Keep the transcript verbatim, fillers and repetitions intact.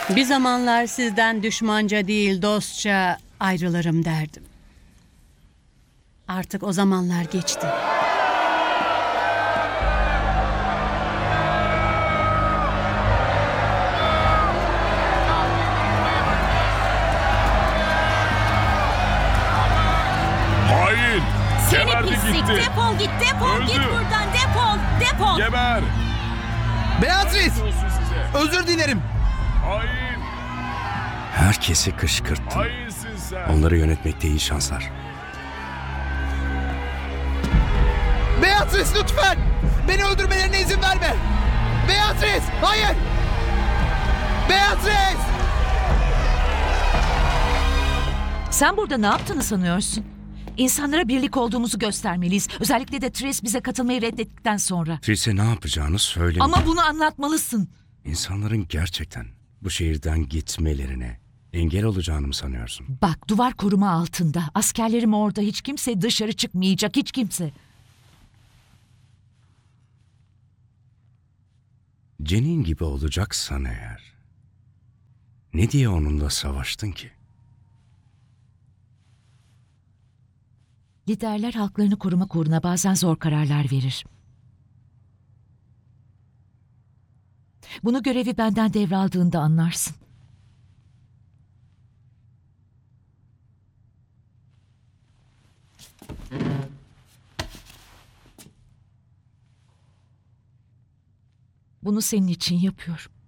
Bir zamanlar sizden düşmanca değil dostça ayrılırım derdim. Artık o zamanlar geçti. Hain! Seni Geberdi pislik, gitti. defol git, defol Öldü. git buradan, defol, defol. Geber! Beatrice! Olsun size. Özür dilerim. Hain! Herkesi kışkırttın. Hainsin sen. Onları yönetmekte iyi şanslar. Beatrice lütfen! Beni öldürmelerine izin verme! Beatrice! Hayır! Beatrice! Sen burada ne yaptığını sanıyorsun? İnsanlara birlik olduğumuzu göstermeliyiz. Özellikle de Tris bize katılmayı reddettikten sonra. Tris'e ne yapacağını söyle. Ama bunu anlatmalısın. İnsanların gerçekten bu şehirden gitmelerine engel olacağını mı sanıyorsun? Bak, duvar koruma altında. Askerlerim orada. Hiç kimse dışarı çıkmayacak. Hiç kimse. Cenin gibi olacaksan eğer, ne diye onunla savaştın ki? Liderler halklarını korumak uğruna bazen zor kararlar verir. Bunu görevi benden devraldığında anlarsın. Bunu senin için yapıyorum.